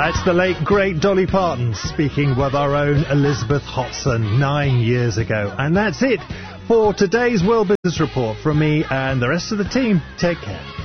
That's the late, great Dolly Parton speaking with our own Elizabeth Hobson 9 years ago. And that's it for today's World Business Report from me and the rest of the team. Take care.